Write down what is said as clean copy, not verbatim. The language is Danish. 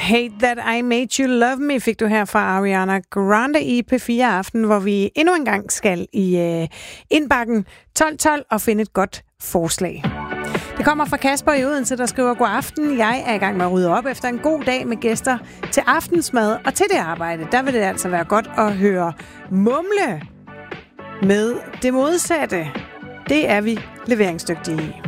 Hate That I Made You Love Me fik du her fra Ariana Grande i P4 Aften, hvor vi endnu en gang skal i indbakken 12 og finde et godt forslag. Det kommer fra Kasper i Odense, der skriver: God aften, jeg er i gang med at rydde op efter en god dag med gæster til aftensmad, og til det arbejde, der vil det altså være godt at høre mumle med det modsatte. Det er vi leveringsdygtige i.